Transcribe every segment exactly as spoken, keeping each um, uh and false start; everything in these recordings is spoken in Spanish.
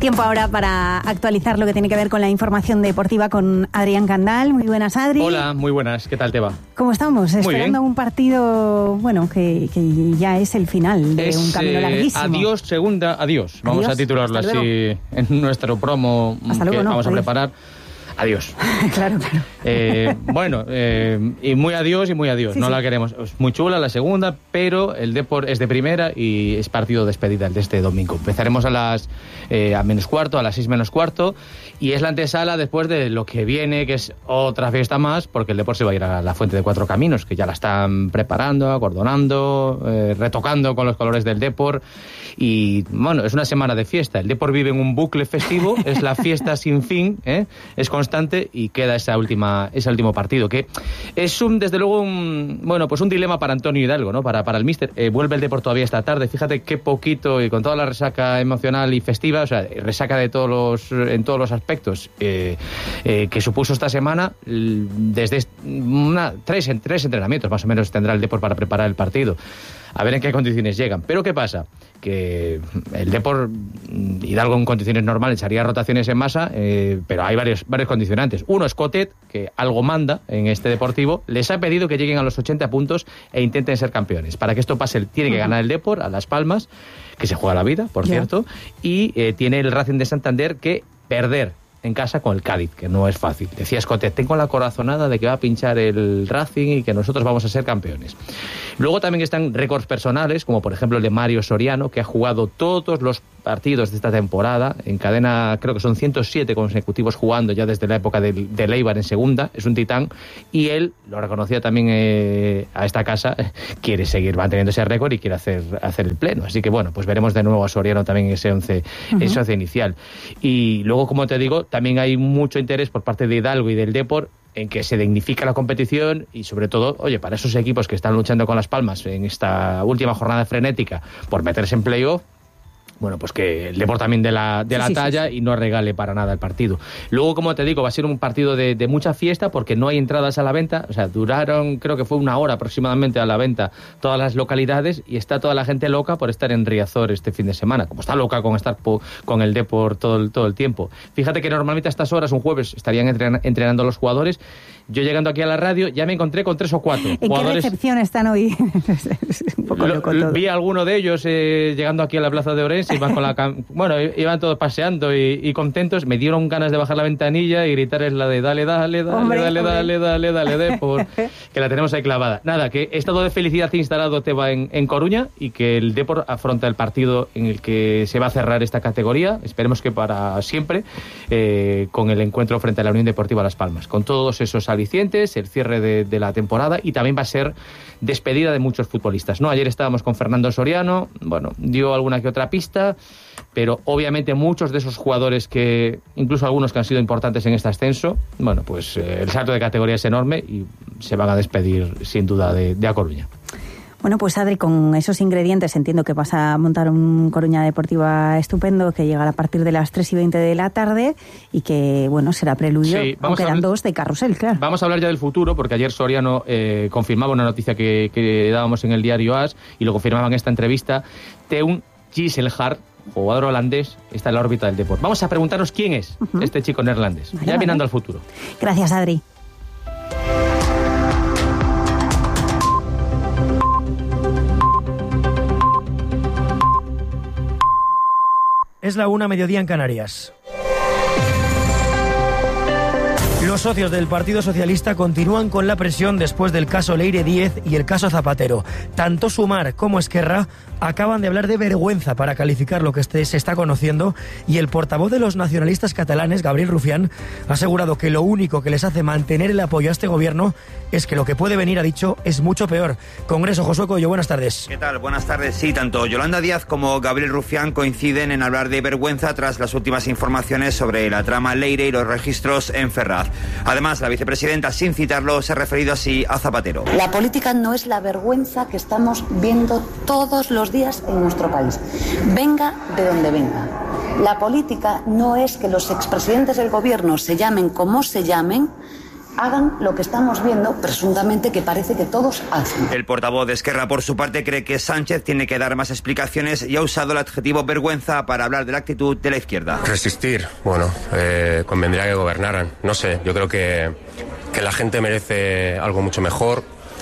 Tiempo ahora para actualizar lo que tiene que ver con la información deportiva con Adrián Candal. Muy buenas, Adri. Hola, muy buenas. ¿Qué tal te va? ¿Cómo estamos? Muy Esperando bien. un partido, bueno, que, que ya es el final de Es, un camino eh, larguísimo. Adiós, segunda, adiós. Vamos Adiós, a titularlo hasta así luego. en nuestro promo Hasta que luego, no, vamos a adiós. preparar. Adiós. Claro, claro. Eh, bueno, eh, y muy adiós y muy adiós. Sí, no sí. la queremos. Es muy chula la segunda, pero el Depor es de primera y es partido de despedida el de este domingo. Empezaremos a las eh, a menos cuarto, a las seis menos cuarto, y es la antesala después de lo que viene, que es otra fiesta más, porque el Depor se va a ir a la Fuente de Cuatro Caminos, que ya la están preparando, acordonando, eh, retocando con los colores del Depor. Y bueno, es una semana de fiesta. El Depor vive en un bucle festivo, es la fiesta sin fin, ¿eh? Es constante y queda esa última, ese último partido, que es un, desde luego, un, bueno, pues un dilema para Antonio Hidalgo, ¿no? Para, para el míster. Eh, vuelve el Depor todavía esta tarde. Fíjate qué poquito, y con toda la resaca emocional y festiva, o sea, resaca de todos los, en todos los aspectos eh, eh, que supuso esta semana, desde una, tres, tres entrenamientos más o menos tendrá el Depor para preparar el partido. A ver en qué condiciones llegan. Pero ¿qué pasa? Que el Depor, Hidalgo en condiciones normales haría rotaciones en masa, eh, pero hay varios, varios condicionantes. Uno es Cotet, que algo manda en este Deportivo, les ha pedido que lleguen a los ochenta puntos e intenten ser campeones. Para que esto pase, tiene que ganar el Depor a Las Palmas, que se juega la vida, por Ya. cierto, y eh, tiene el Racing de Santander que perder en casa con el Cádiz, que no es fácil. Decía Scott, tengo la corazonada de que va a pinchar el Racing y que nosotros vamos a ser campeones. Luego también están récords personales, como por ejemplo el de Mario Soriano, que ha jugado todos los partidos de esta temporada, en cadena, creo que son ciento siete consecutivos jugando ya desde la época del, del Eibar en segunda, es un titán, y él, lo reconocía también eh, a esta casa, quiere seguir manteniendo ese récord y quiere hacer, hacer el pleno. Así que bueno, pues veremos de nuevo a Soriano también en ese once, uh-huh. ese once inicial. Y luego, como te digo, también hay mucho interés por parte de Hidalgo y del Depor en que se dignifica la competición y sobre todo, oye, para esos equipos que están luchando con Las Palmas en esta última jornada frenética por meterse en playoff, bueno, pues que el Depor también de la, de la sí, talla sí, sí. y no regale para nada el partido. Luego, como te digo, va a ser un partido de, de mucha fiesta porque no hay entradas a la venta. O sea, duraron, creo que fue una hora aproximadamente a la venta todas las localidades y está toda la gente loca por estar en Riazor este fin de semana, como está loca con estar po, con el Depor todo el, todo el tiempo. Fíjate que normalmente a estas horas, un jueves, estarían entren, entrenando los jugadores. Yo llegando aquí a la radio ya me encontré con tres o cuatro ¿En jugadores. qué recepción están hoy? Un poco loco todo. Vi a alguno de ellos eh, llegando aquí a la Plaza de Orense, iban con la cam... bueno, iban todos paseando y, y contentos. Me dieron ganas de bajar la ventanilla y gritarles la de dale, dale, dale, hombre, dale, hombre. dale, dale, dale, dale, por que la tenemos ahí clavada. Nada, que estado de felicidad instalado Teba en, en Coruña y que el Depor afronta el partido en el que se va a cerrar esta categoría, esperemos que para siempre, eh, con el encuentro frente a la Unión Deportiva Las Palmas, con todos esos alicientes, el cierre de, de la temporada y también va a ser despedida de muchos futbolistas, ¿no? Ayer estábamos con Fernando Soriano, bueno, dio alguna que otra pista, pero obviamente muchos de esos jugadores que, incluso algunos que han sido importantes en este ascenso, bueno, pues eh, el salto de categoría es enorme y se van a despedir sin duda de, de A Coruña. Bueno, pues Adri, con esos ingredientes entiendo que vas a montar un Coruña Deportiva estupendo que llegará a partir de las tres y veinte de la tarde y que, bueno, será preludio, sí, aunque quedan dos de carrusel, claro. Vamos a hablar ya del futuro, porque ayer Soriano eh, confirmaba una noticia que, que dábamos en el diario AS y lo confirmaba en esta entrevista. Teun Gisselhart, jugador holandés, está en la órbita del Depor. Vamos a preguntarnos quién es uh-huh. este chico neerlandés, vale, ya mirando vale. al futuro. Gracias, Adri. Es la una, mediodía en Canarias. Los socios del Partido Socialista continúan con la presión después del caso Leire Díez y el caso Zapatero. Tanto Sumar como Esquerra acaban de hablar de vergüenza para calificar lo que este se está conociendo y el portavoz de los nacionalistas catalanes, Gabriel Rufián, ha asegurado que lo único que les hace mantener el apoyo a este gobierno es que lo que puede venir, ha dicho, es mucho peor. Congreso, Josué Coello, buenas tardes. ¿Qué tal? Buenas tardes. Sí, tanto Yolanda Díaz como Gabriel Rufián coinciden en hablar de vergüenza tras las últimas informaciones sobre la trama Leire y los registros en Ferraz. Además, la vicepresidenta, sin citarlo, se ha referido así a Zapatero. La política no es la vergüenza que estamos viendo todos los días en nuestro país. Venga de donde venga. La política no es que los expresidentes del gobierno se llamen como se llamen hagan lo que estamos viendo, presuntamente, que parece que todos hacen. El portavoz de Esquerra, por su parte, cree que Sánchez tiene que dar más explicaciones y ha usado el adjetivo vergüenza para hablar de la actitud de la izquierda. Resistir, bueno, eh, convendría que gobernaran. No sé, yo creo que, que la gente merece algo mucho mejor.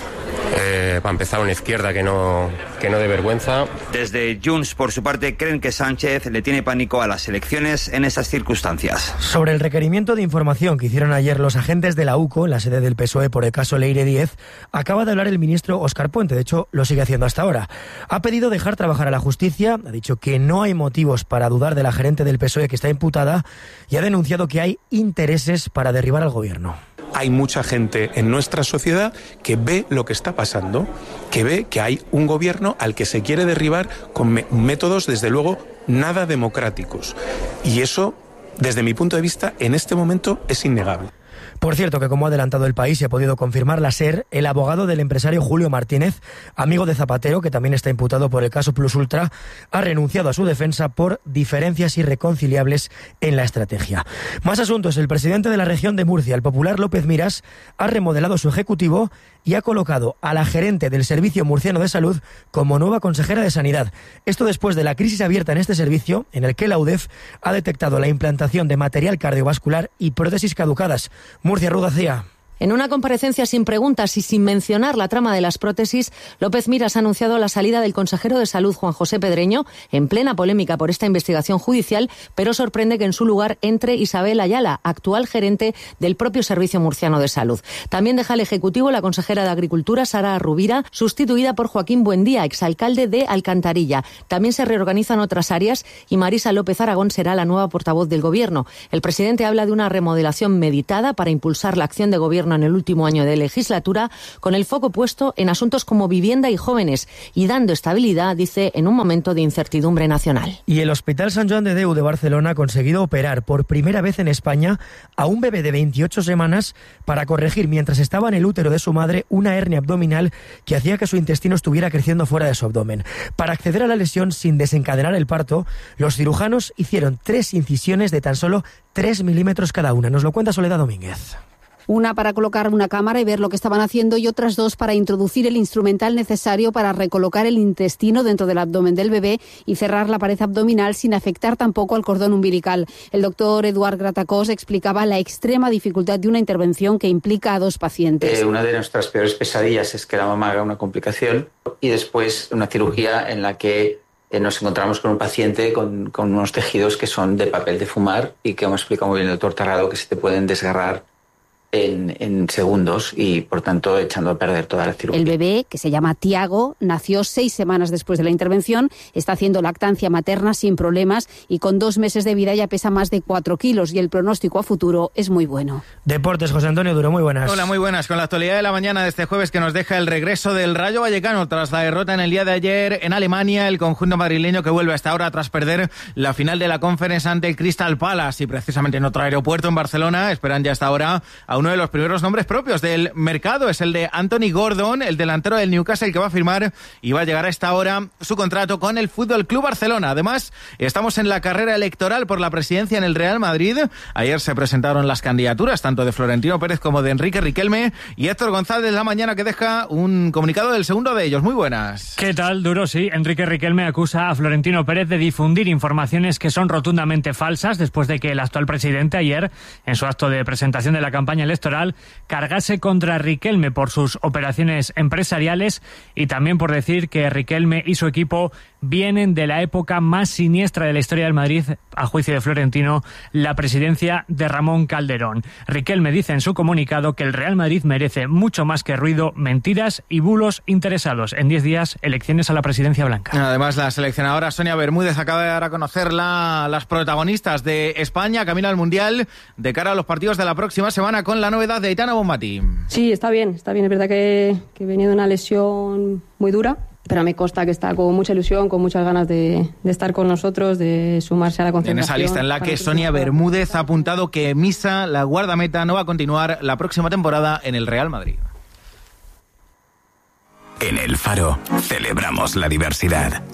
Eh, para empezar, una izquierda que no, que no dé vergüenza. Desde Junts, por su parte, creen que Sánchez le tiene pánico a las elecciones en esas circunstancias. Sobre el requerimiento de información que hicieron ayer los agentes de la U C O, en la sede del P S O E, por el caso Leire Díez, acaba de hablar el ministro Óscar Puente. De hecho, lo sigue haciendo hasta ahora. Ha pedido dejar trabajar a la justicia, ha dicho que no hay motivos para dudar de la gerente del P S O E que está imputada y ha denunciado que hay intereses para derribar al gobierno. Hay mucha gente en nuestra sociedad que ve lo que está pasando, que ve que hay un gobierno al que se quiere derribar con me- métodos, desde luego, nada democráticos. Y eso, desde mi punto de vista, en este momento es innegable. Por cierto, que como ha adelantado El País y ha podido confirmar la SER, el abogado del empresario Julio Martínez, amigo de Zapatero, que también está imputado por el caso Plus Ultra, ha renunciado a su defensa por diferencias irreconciliables en la estrategia. Más asuntos. El presidente de la región de Murcia, el popular López Miras, ha remodelado su ejecutivo y ha colocado a la gerente del Servicio Murciano de Salud como nueva consejera de Sanidad. Esto después de la crisis abierta en este servicio, en el que la U D E F ha detectado la implantación de material cardiovascular y prótesis caducadas. Murcia, Ruth García. En una comparecencia sin preguntas y sin mencionar la trama de las prótesis, López Miras ha anunciado la salida del consejero de Salud, Juan José Pedreño, en plena polémica por esta investigación judicial, pero sorprende que en su lugar entre Isabel Ayala, actual gerente del propio Servicio Murciano de Salud. También deja el Ejecutivo la consejera de Agricultura, Sara Rubira, sustituida por Joaquín Buendía, exalcalde de Alcantarilla. También se reorganizan otras áreas y Marisa López Aragón será la nueva portavoz del Gobierno. El presidente habla de una remodelación meditada para impulsar la acción de gobierno en el último año de legislatura, con el foco puesto en asuntos como vivienda y jóvenes, y dando estabilidad, dice, en un momento de incertidumbre nacional. Y el Hospital Sant Joan de Déu de Barcelona ha conseguido operar por primera vez en España a un bebé de veintiocho semanas para corregir, mientras estaba en el útero de su madre, una hernia abdominal que hacía que su intestino estuviera creciendo fuera de su abdomen. Para acceder a la lesión sin desencadenar el parto, los cirujanos hicieron tres incisiones de tan solo tres milímetros cada una. Nos lo cuenta Soledad Domínguez. Una para colocar una cámara y ver lo que estaban haciendo y otras dos para introducir el instrumental necesario para recolocar el intestino dentro del abdomen del bebé y cerrar la pared abdominal sin afectar tampoco al cordón umbilical. El doctor Eduard Gratacós explicaba la extrema dificultad de una intervención que implica a dos pacientes. Eh, una de nuestras peores pesadillas es que la mamá haga una complicación y después una cirugía en la que eh, nos encontramos con un paciente con, con unos tejidos que son de papel de fumar y que, como explica muy bien el doctor Tarrado, que se te pueden desgarrar En, en segundos y, por tanto, echando a perder toda la cirugía. El bebé, que se llama Tiago, nació seis semanas después de la intervención, está haciendo lactancia materna sin problemas y con dos meses de vida ya pesa más de cuatro kilos y el pronóstico a futuro es muy bueno. Deportes, José Antonio Duro, muy buenas. Hola, muy buenas. Con la actualidad de la mañana de este jueves que nos deja el regreso del Rayo Vallecano tras la derrota en el día de ayer en Alemania, el conjunto madrileño que vuelve hasta ahora tras perder la final de la Conference ante el Crystal Palace y precisamente en otro aeropuerto en Barcelona esperan ya hasta ahora a uno de los primeros nombres propios del mercado. Es el de Anthony Gordon, el delantero del Newcastle, que va a firmar y va a llegar a esta hora su contrato con el Fútbol Club Barcelona. Además, estamos en la carrera electoral por la presidencia en el Real Madrid. Ayer se presentaron las candidaturas tanto de Florentino Pérez como de Enrique Riquelme y Héctor González la mañana que deja un comunicado del segundo de ellos. Muy buenas. ¿Qué tal, Duro? Sí, Enrique Riquelme acusa a Florentino Pérez de difundir informaciones que son rotundamente falsas después de que el actual presidente ayer, en su acto de presentación de la campaña electoral, cargase contra Riquelme por sus operaciones empresariales y también por decir que Riquelme y su equipo vienen de la época más siniestra de la historia del Madrid, a juicio de Florentino, la presidencia de Ramón Calderón. Riquelme dice en su comunicado que el Real Madrid merece mucho más que ruido, mentiras y bulos interesados. En diez días, elecciones a la presidencia blanca. Además, la seleccionadora Sonia Bermúdez acaba de dar a conocer la, las protagonistas de España camino al Mundial de cara a los partidos de la próxima semana con la novedad de Aitana Bonmatí. Sí, está bien, está bien. Es verdad que, que venía de una lesión muy dura, pero me consta que está con mucha ilusión, con muchas ganas de, de estar con nosotros, de sumarse a la concentración. En esa lista en la que Sonia Bermúdez ha apuntado que Misa, la guardameta, no va a continuar la próxima temporada en el Real Madrid. En El Faro celebramos la diversidad.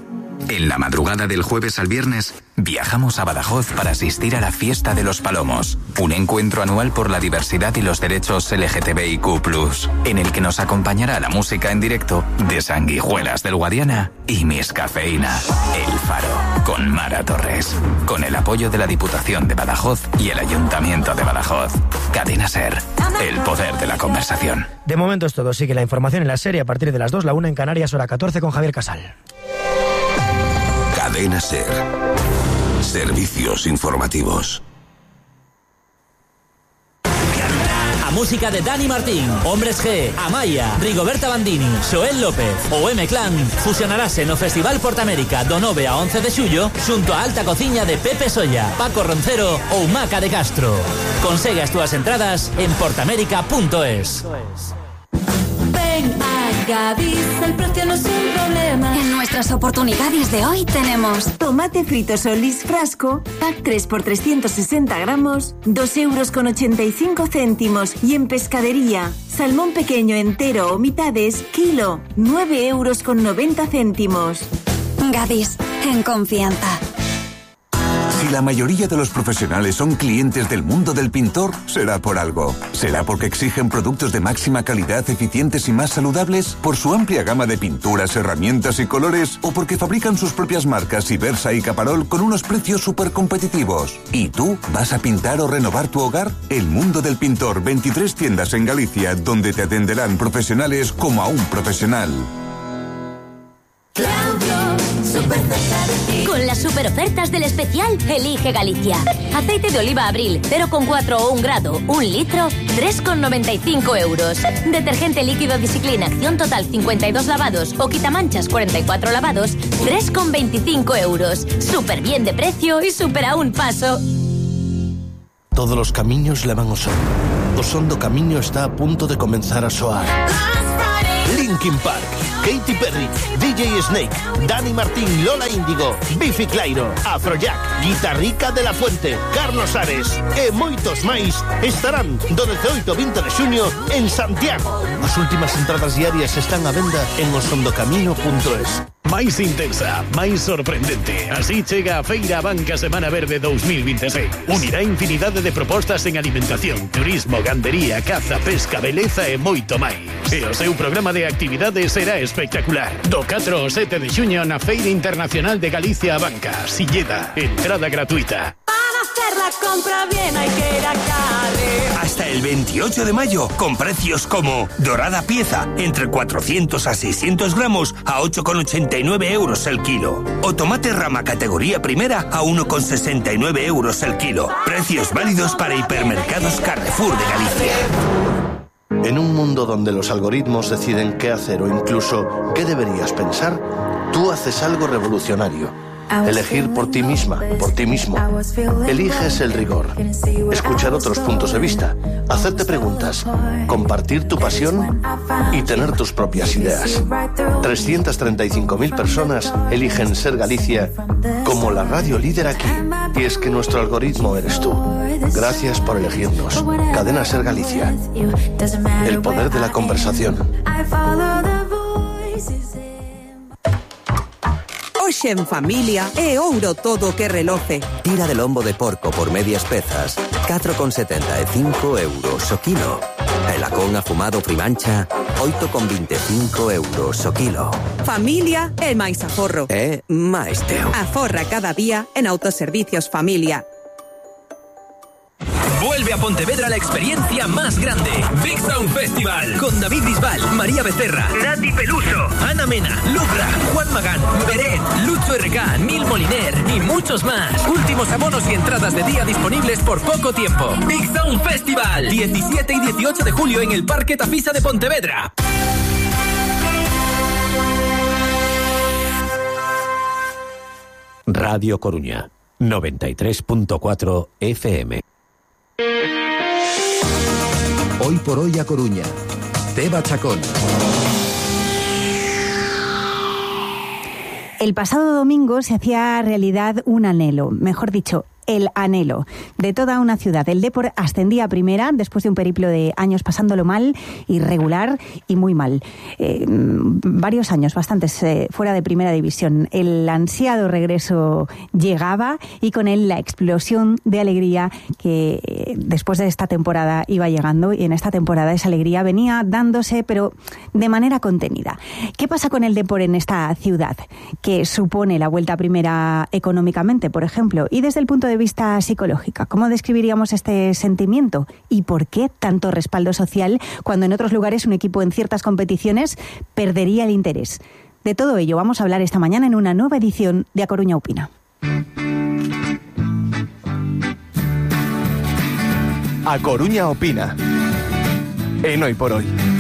En la madrugada del jueves al viernes, viajamos a Badajoz para asistir a la Fiesta de los Palomos, un encuentro anual por la diversidad y los derechos L G T B I Q plus, en el que nos acompañará la música en directo de Sanguijuelas del Guadiana y Miss Cafeína. El Faro, con Mara Torres, con el apoyo de la Diputación de Badajoz y el Ayuntamiento de Badajoz. Cadena SER, el poder de la conversación. De momento es todo. Sigue la información en la serie a partir de las dos, la una en Canarias, hora catorce, con Javier Casal. Cadena SER. Servicios informativos. A música de Dani Martín, Hombres G, Amaya, Rigoberta Bandini, Xoel López o M-Clan fusionarase no Festival Portamérica do nove a once de xullo xunto a alta cociña de Pepe Solla, Paco Roncero ou Maca de Castro. Consegue as túas entradas en portamérica punto es. Ven a Gadis, el precio no es un problema. En nuestras oportunidades de hoy tenemos tomate frito Solís frasco, pack tres por trescientos sesenta gramos, dos euros con ochenta y cinco céntimos. Y en pescadería, salmón pequeño entero o mitades, kilo, nueve euros con noventa céntimos. Gadis, en confianza. Si la mayoría de los profesionales son clientes del mundo del pintor, será por algo. ¿Será porque exigen productos de máxima calidad, eficientes y más saludables? ¿Por su amplia gama de pinturas, herramientas y colores? ¿O porque fabrican sus propias marcas Ibersa y Caparol con unos precios súper competitivos? ¿Y tú vas a pintar o renovar tu hogar? El mundo del pintor, veintitrés tiendas en Galicia, donde te atenderán profesionales como a un profesional. Con las super ofertas del especial, elige Galicia. Aceite de oliva Abril, cero coma cuatro o un grado, un litro, tres coma noventa y cinco euros. Detergente líquido Discipline Acción Total, cincuenta y dos lavados o quitamanchas, cuarenta y cuatro lavados, tres coma veinticinco euros. Súper bien de precio y súper a un paso. Todos los camiños levan ao son. O son do camiño está a punto de comenzar a soar. Linkin Park, Katy Perry, D J Snake, Dani Martín, Lola Índigo, Biffy Clyro, Afrojack, Guitarrica de la Fuente, Carlos Ares e moitos máis estarán do dezooito ao vinte de xuño en Santiago. As últimas entradas diarias están á venda en osondocamino punto es. Máis intensa, máis sorprendente. Así chega a Feira Banca Semana Verde dos mil veintiséis. Unirá infinidade de propostas en alimentación, turismo, gandería, caza, pesca, beleza e moito máis. E o seu programa de actividades será espectacular. Do catro ao sete de xuño na Feira Internacional de Galicia a Banca, Silleda, entrada gratuita. Para hacer la compra bien hay que ir a Cali. Hasta el veintiocho de mayo, con precios como dorada pieza, entre cuatrocientos a seiscientos gramos a ocho coma ochenta y nueve euros el kilo. O tomate rama categoría primera a uno coma sesenta y nueve euros el kilo. Precios válidos para hipermercados Carrefour de Galicia. En un mundo donde los algoritmos deciden qué hacer o incluso qué deberías pensar, tú haces algo revolucionario. Elegir por ti misma, por ti mismo. Eliges el rigor. Escuchar otros puntos de vista. Hacerte preguntas. Compartir tu pasión y tener tus propias ideas. trescientas treinta y cinco mil personas eligen ser Galicia como la radio líder aquí. Y es que nuestro algoritmo eres tú. Gracias por elegirnos. Cadena Ser Galicia. El poder de la conversación. Hoxe en familia é ouro todo o que reloce. Tira de lombo de porco por medias pezas, catro coma setenta e cinco euros o kilo. E lacón afumado Primancha, oito coma vinte e cinco euros o kilo. Familia é máis aforro. É máis teu. Aforra cada día en Autoservicios Familia. Vuelve a Pontevedra la experiencia más grande. Big Sound Festival. Con David Bisbal, María Becerra, Nati Peluso, Ana Mena, Lucra, Juan Magán, Beret, Lucho R K, Nil Moliner y muchos más. Últimos abonos y entradas de día disponibles por poco tiempo. Big Sound Festival. diecisiete y dieciocho de julio en el Parque Tafisa de Pontevedra. Radio Coruña, noventa y tres punto cuatro F M. Hoy por hoy a Coruña. Teba Chacón. El pasado domingo se hacía realidad un anhelo, mejor dicho, el anhelo de toda una ciudad. El Depor ascendía a primera después de un periplo de años pasándolo mal, irregular y muy mal. Eh, varios años, bastantes, eh, fuera de primera división. El ansiado regreso llegaba y con él la explosión de alegría que eh, después de esta temporada iba llegando, y en esta temporada esa alegría venía dándose, pero de manera contenida. ¿Qué pasa con el Depor en esta ciudad? ¿Qué supone la vuelta a primera económicamente, por ejemplo? Y desde el punto de vista psicológico, ¿cómo describiríamos este sentimiento? ¿Y por qué tanto respaldo social cuando en otros lugares un equipo en ciertas competiciones perdería el interés? De todo ello vamos a hablar esta mañana en una nueva edición de A Coruña Opina. A Coruña Opina. En Hoy por Hoy.